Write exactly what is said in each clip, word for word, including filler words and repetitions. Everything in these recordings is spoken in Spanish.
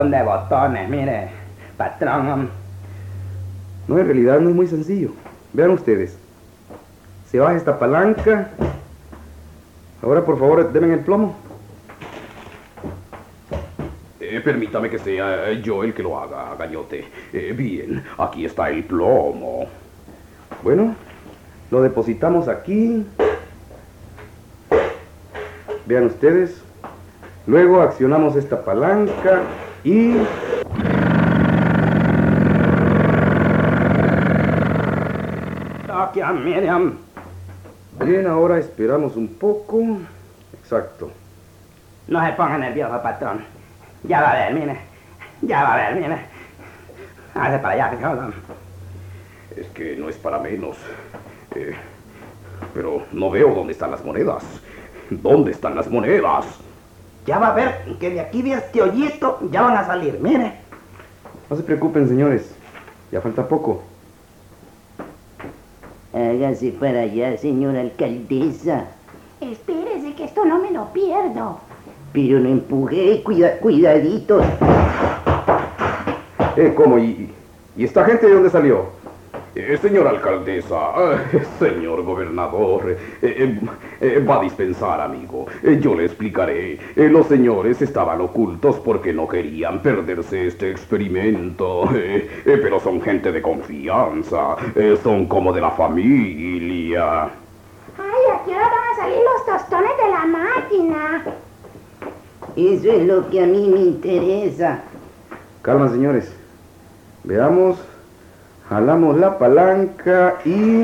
de botones, mire, patrón. No, en realidad no es muy sencillo. Vean ustedes. Se baja esta palanca. Ahora, por favor, denme el plomo. Eh, permítame que sea yo el que lo haga, Gañote. Eh, bien, aquí está el plomo. Bueno, lo depositamos aquí. Vean ustedes. Luego accionamos esta palanca y... Aquí, miren. Bien, ahora esperamos un poco. Exacto. No se ponga nervioso, patrón. Ya va a ver, mire. Ya va a ver, mire. Hágase para allá, fijado. Es que no es para menos. Eh, pero no veo dónde están las monedas. ¿Dónde están las monedas? Ya va a ver que de aquí de este hoyito ya van a salir, mire. No se preocupen, señores. Ya falta poco. Hágase para allá, señora alcaldesa. Espérese que esto no me lo pierdo. Pero no empujé, cuida, cuidadito. Eh, ¿cómo? ¿Y, ¿Y esta gente de dónde salió? Eh, señora alcaldesa, eh, señor gobernador, eh, eh, eh, va a dispensar, amigo. Eh, yo le explicaré. Eh, los señores estaban ocultos porque no querían perderse este experimento. Eh, eh, pero son gente de confianza. Eh, son como de la familia. Ay, aquí ahora van a salir los tostones de la máquina. Eso es lo que a mí me interesa. Calma, señores. Veamos. Jalamos la palanca y...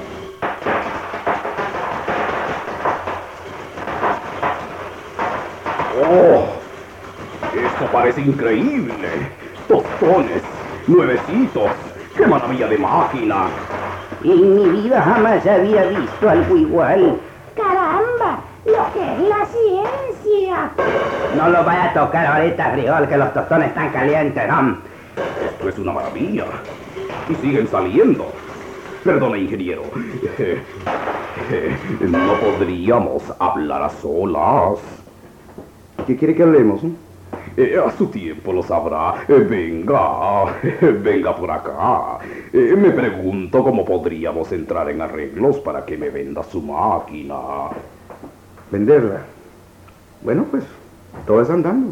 ¡Oh! Esto parece increíble. Tostones, nuevecitos. ¡Qué maravilla de máquina! En mi vida jamás había visto algo igual. ¡Caramba! ¡Lo que es la ciencia! No lo vaya a tocar ahorita, frijol, que los tostones están calientes, ¿no? Esto es una maravilla. Y siguen saliendo. Perdone, ingeniero. Eh, eh, no podríamos hablar a solas. ¿Qué quiere que hablemos? eh? Eh, a su tiempo lo sabrá. Eh, venga, eh, venga por acá. Eh, me pregunto cómo podríamos entrar en arreglos para que me venda su máquina. Venderla. Bueno, pues, todo es andando.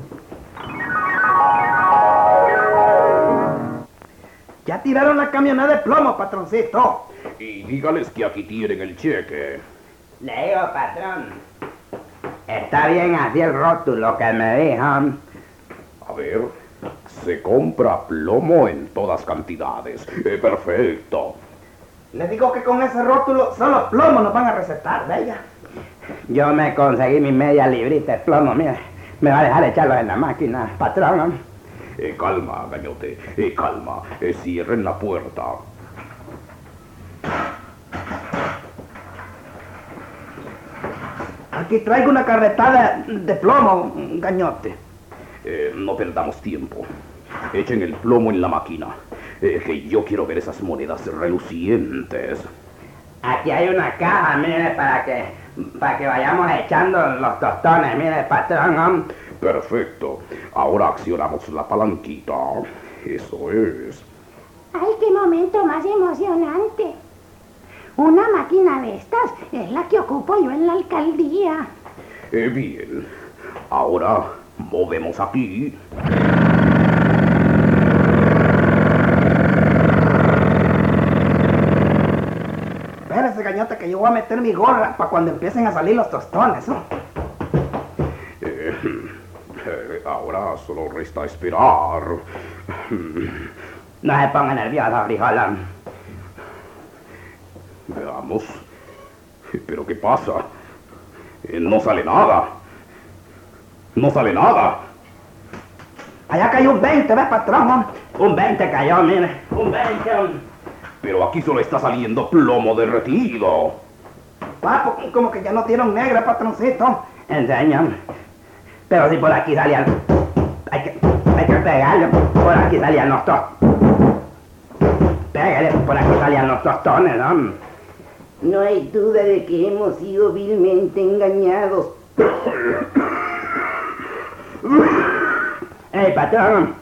Ya tiraron la camioneta de plomo, patroncito. Y dígales que aquí tienen el cheque. Le digo, patrón. Está bien así el rótulo que me dijo. A ver, se compra plomo en todas cantidades. Eh, perfecto. Le digo que con ese rótulo solo plomo nos van a recetar, ¿bella? Yo me conseguí mi media librita de plomo, mire. Me va a dejar echarlo en la máquina, patrón. Eh, calma, Gañote, eh, calma. Eh, cierren la puerta. Aquí traigo una carretada de plomo, Gañote. Eh, no perdamos tiempo. Echen el plomo en la máquina. Eh, que yo quiero ver esas monedas relucientes. Aquí hay una caja, mire, para que, para que vayamos echando los tostones, mire, patrón. Perfecto. Ahora accionamos la palanquita. Eso es. ¡Ay, qué momento más emocionante! Una máquina de estas es la que ocupo yo en la alcaldía. Eh, bien. Ahora movemos aquí. Espérese, Gañote, que yo voy a meter mi gorra para cuando empiecen a salir los tostones, ¿no? Eh, eh, ahora solo resta esperar. No se ponga nervioso, frijolón. Veamos. ¿Pero qué pasa? Eh, no sale nada. No sale nada. Allá cayó un veinte, ¿ves, patrón? Un veinte cayó, mire. Un veinte. Pero aquí solo está saliendo plomo derretido. Papo, como que ya no tiene un negro, patroncito. Enseñan. Pero si por aquí salían... Hay que, hay que pegarle. Por aquí salían los tostones. Pégale, por aquí salían los tostones, ¿no? No hay duda de que hemos sido vilmente engañados. ¡Ey, patrón!